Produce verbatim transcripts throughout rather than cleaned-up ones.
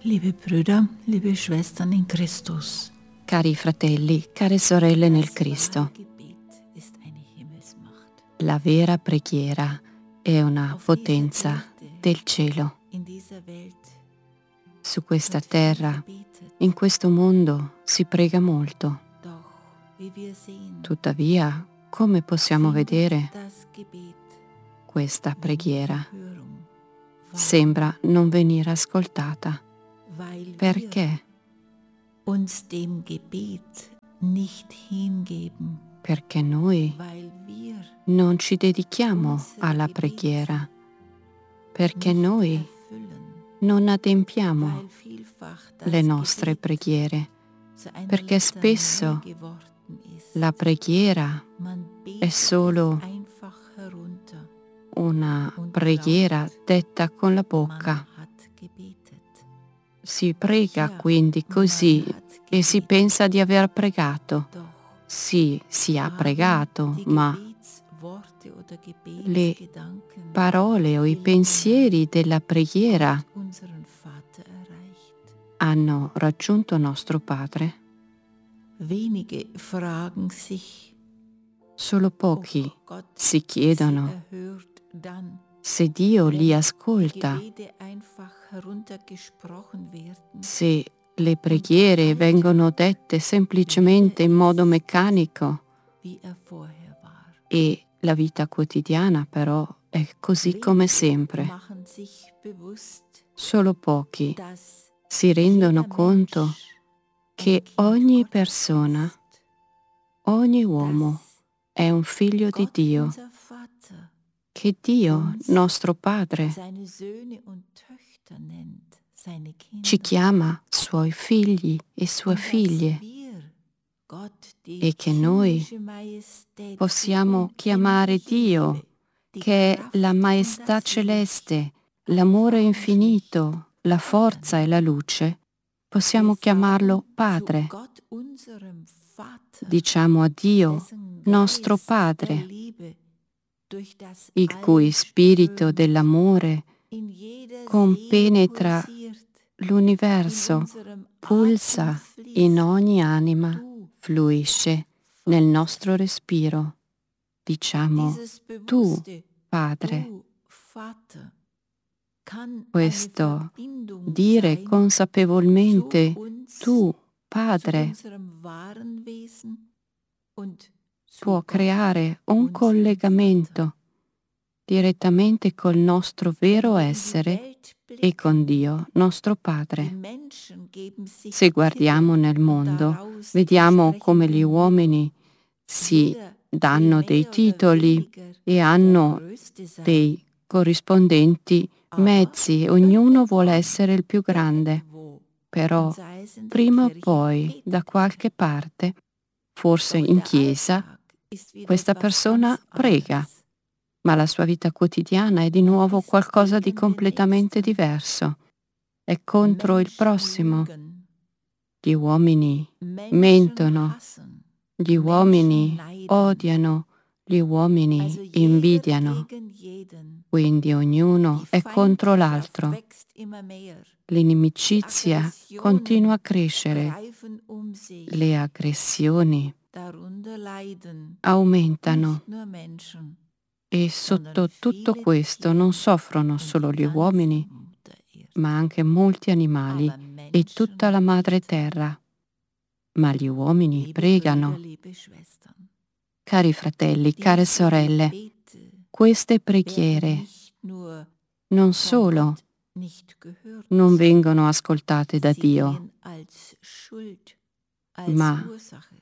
Liebe Brüder, liebe Schwestern in Christus. Cari fratelli, care sorelle nel Cristo, la vera preghiera è una potenza del cielo. Su questa terra, in questo mondo, si prega molto. Tuttavia, come possiamo vedere, questa preghiera sembra non venire ascoltata. Perché? Uns dem Gebet nicht hingeben, Perché noi weil wir non ci dedichiamo alla preghiera, perché noi erfüllen, non adempiamo weil vielfach das le nostre Gebet preghiere, zu einer perché spesso Litanei geworden ist. la preghiera Man è betet solo es einfach herunter. una preghiera detta con la bocca. Man hat gebetet. Si prega Ja, quindi così man hat e si gebetet. pensa di aver pregato. Doch Sì, si ha haben pregato, die ma Gebetsworte oder le Gebetsgedanken parole o i pensieri della preghiera Gott, unseren Vater, erreicht? hanno raggiunto nostro Padre? Wenige fragen sich, Solo ob pochi Gott si sie chiedono erhört dann, se Dio li wenn die ascolta, Gebete einfach heruntergesprochen werden. se le preghiere vengono dette semplicemente in modo meccanico Wie er vorher war. e la vita quotidiana però è così come Wenige sempre. machen sich bewusst, Solo pochi dass si rendono jeder conto Mensch che ein Kind ogni Gottes persona, ist, ogni uomo dass è un figlio di Gott, Dio, unser Vater, che Dio, uns nostro Padre, seine Söhne und Töchter nennt, seine Kinder. ci chiama suoi figli e sue Und dass figlie wir Gott, die e che noi himmlische Majestät, possiamo die chiamare unendliche Dio, Liebe, die che è Kraft la und maestà das Licht, celeste, l'amore einfach und infinito, la forza e la luce, possiamo Wir chiamarlo sagen zu Padre. Gott, unserem Vater, Diciamo a Dio, dessen nostro Geist der Padre, Liebe durch das il All cui spirito strömt, dell'amore in jeder compenetra Seele pulsiert, in l'universo, unserem pulsa Atem fließt. in ogni anima, Du, fluisce nel nostro respiro. Diciamo, dieses tu, bewusste Padre. Du, Vater, kann Questo eine Verbindung dire sein consapevolmente, zu uns, tu, zu Padre, unserem wahren Wesen und zu può Gott, creare un unserem collegamento Vater. direttamente col nostro vero Wenn wir in die essere Welt e blicken, con Dio, nostro die Padre. Menschen geben sich Se guardiamo nel Titel und mondo, daraus vediamo entsprechende come gli uomini Mühe. si Jeder will danno dei mehr oder titoli weniger e der hanno Größte sein. dei corrispondenti Aber mezzi e ognuno vuole irgendwann, essere il più grande. irgendwo, Però und sei es in der prima o Kirche, poi, betet da er. qualche parte, forse Doch in der chiesa, Alltag ist wieder questa etwas persona ganz prega, anderes. ma la sua vita quotidiana è di Er nuovo ist qualcosa di gegen den completamente Nächsten. diverso. È contro il Menschen prossimo. lügen, Gli uomini Menschen mentono, hassen, gli Menschen uomini neiden. odiano, gli uomini Also jeder invidiano. gegen jeden. Quindi ognuno Die è contro Feindschaft l'altro. wächst immer mehr. Die L'inimicizia Aggressionen continua a crescere. greifen um sich. Le aggressioni Darunter leiden aumentano nicht nur Menschen, e sondern sotto tutto viele questo non Tiere soffrono und solo die gli ganze uomini, Mutter Erde. ma anche molti animali Aber e tutta la Menschen madre beten. terra. Ma gli uomini Liebe pregano. Brüder, liebe Schwestern, Cari fratelli, care diese sorelle, Gebete queste werden preghiere nicht nur non von solo Gott nicht gehört, non vengono ascoltate da sie Dio, gehen als Schuld, als ma Ursache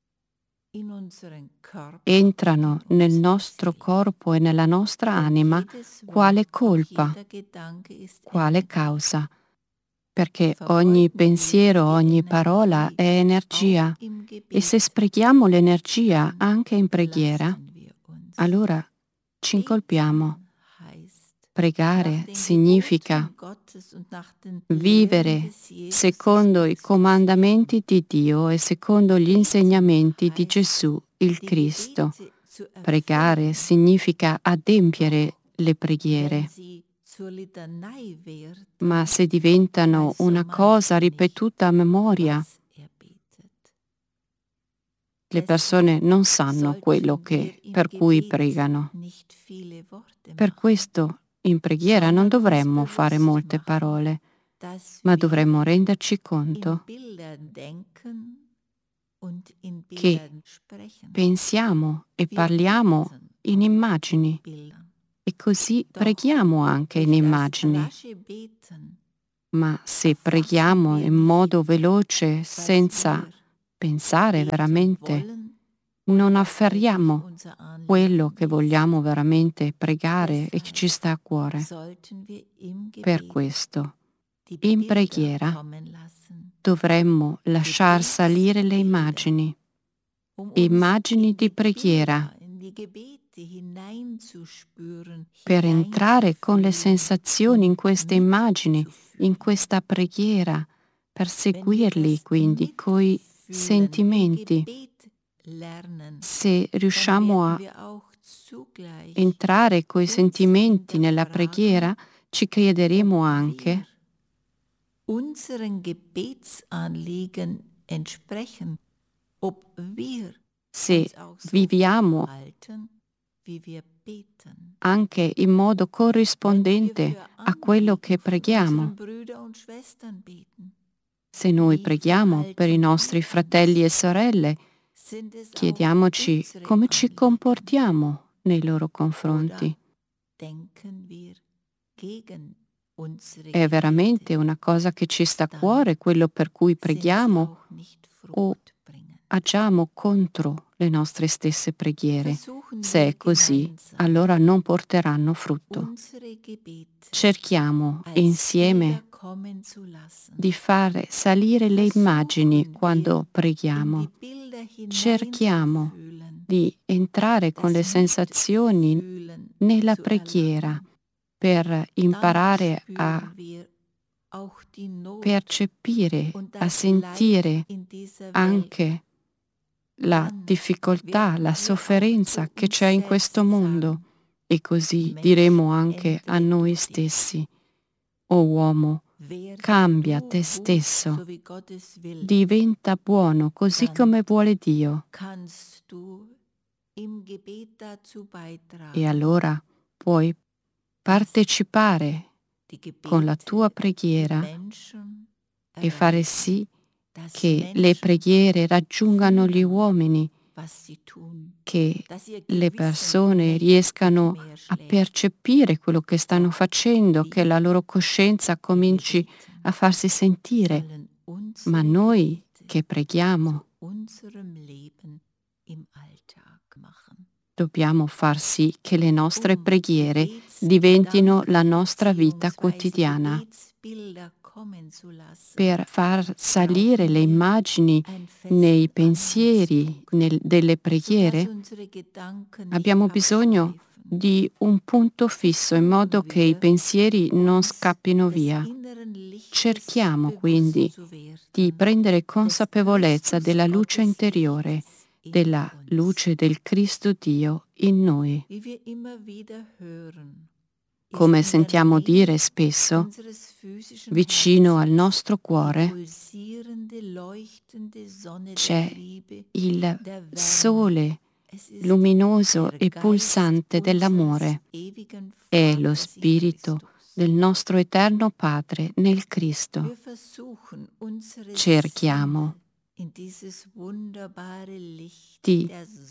in unseren Körper entrano und in nel unsere nostro Seele. corpo e nella nostra Denn anima jedes quale Wort, auch colpa, jeder Gedanke ist quale Energie. causa, perché Vergeuden ogni wir pensiero, die ogni parola Energie è energia auch im e se Gebet, sprechiamo l'energia dann anche in preghiera, belasten wir uns. allora ci incolpiamo. Beten heißt, Pregare nach den significa Geboten Gottes und nach den Lehren vivere des Jesus secondo i Christus comandamenti di Dio e secondo gli insegnamenti di Gesù il die Cristo. Gebete zu Pregare erfüllen, significa adempiere le wenn preghiere, sie ma se diventano una cosa ripetuta a memoria, le persone non sanno quello che, per cui pregano. Per questo in preghiera non dovremmo fare molte parole, ma dovremmo renderci conto che pensiamo e parliamo in immagini e così preghiamo anche in immagini. Ma se preghiamo in modo veloce, senza pensare veramente, non afferriamo quello che vogliamo veramente pregare e che ci sta a cuore. Per questo, in preghiera, dovremmo lasciar salire le immagini, immagini di preghiera, per entrare con le sensazioni in queste immagini, in questa preghiera, per seguirli quindi coi sentimenti. Se riusciamo a entrare coi sentimenti nella preghiera, ci crederemo anche unseren Gebetsanliegen entsprechen, ob wir se viviamo anche in modo corrispondente a quello che preghiamo. Se noi preghiamo per i nostri fratelli e sorelle, chiediamoci come ci comportiamo nei loro confronti. È veramente una cosa che ci sta a cuore, quello per cui preghiamo, o agiamo contro le nostre stesse preghiere? Se è così, allora non porteranno frutto. Cerchiamo insieme di fare salire le immagini quando preghiamo. Cerchiamo di entrare con le sensazioni nella preghiera per imparare a percepire, a sentire anche la difficoltà, la sofferenza che c'è in questo mondo, e così diremo anche a noi stessi: o uomo, cambia te stesso, diventa buono così come vuole Dio. E allora puoi partecipare con la tua preghiera e fare sì che le preghiere raggiungano gli uomini, che le persone riescano a percepire quello che stanno facendo, che la loro coscienza cominci a farsi sentire. Ma noi che preghiamo dobbiamo far sì che le nostre preghiere diventino la nostra vita quotidiana. Per far salire le immagini nei pensieri nel, delle preghiere, abbiamo bisogno di un punto fisso in modo che i pensieri non scappino via. Cerchiamo quindi di prendere consapevolezza della luce interiore, della luce del Cristo Dio in noi. Come sentiamo dire spesso, vicino al nostro cuore c'è il sole luminoso e pulsante dell'amore. È lo spirito del nostro eterno Padre nel Cristo. Cerchiamo di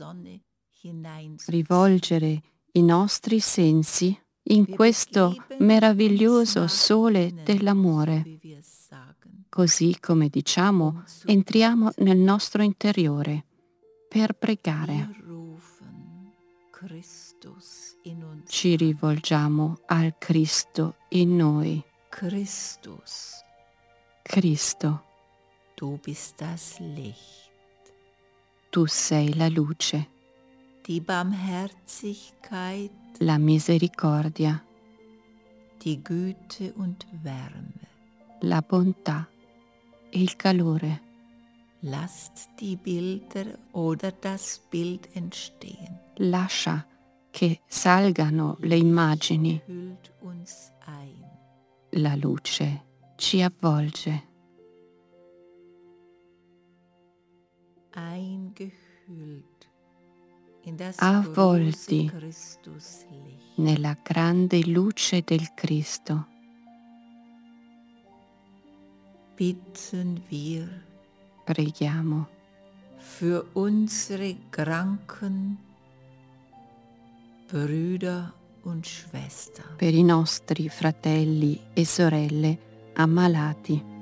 rivolgere i nostri sensi in questo meraviglioso sole dell'amore. Così come diciamo, entriamo nel nostro interiore per pregare. Ci rivolgiamo al Cristo in noi. Christus, Cristo, du bist das Licht. tu sei la luce, Die Barmherzigkeit, la misericordia, die Güte und Wärme. la bontà e il calore. Lasst die Bilder oder das Bild entstehen. Lascia che salgano le immagini. hüllt uns ein. La luce ci avvolge, Eingehüllt in das avvolti große Christuslicht. nella grande luce del Cristo. Bitten wir Preghiamo für unsere kranken Brüder und Schwestern. per i nostri fratelli e sorelle ammalati.